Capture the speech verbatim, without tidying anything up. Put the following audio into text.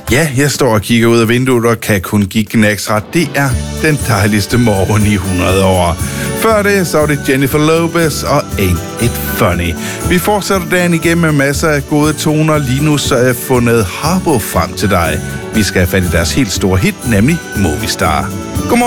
Ja, jeg står og kigger ud af vinduet og kan kun give knacks ret. Det er den dejligste morgen i hundrede år. Før det, så var det Jennifer Lopez og Ain't It Funny. Vi fortsætter dagen igennem med masser af gode toner. Lige nu så har jeg fundet Harbo frem til dig. Vi skal have fat i deres helt store hit, nemlig Movistar.